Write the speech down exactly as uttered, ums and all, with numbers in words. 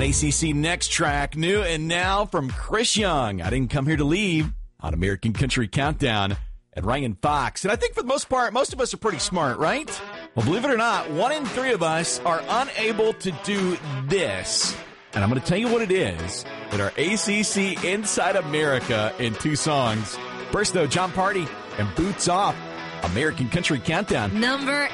A C C Next Track, new and now from Chris Young. I Didn't Come Here to Leave on American Country Countdown and Ryan Fox. And I think for the most part, most of us are pretty smart, right? Well, believe it or not, one in three of us are unable to do this. And I'm going to tell you what it is in our A C C Inside America in two songs. First, though, John Party and Boots Off, American Country Countdown. Number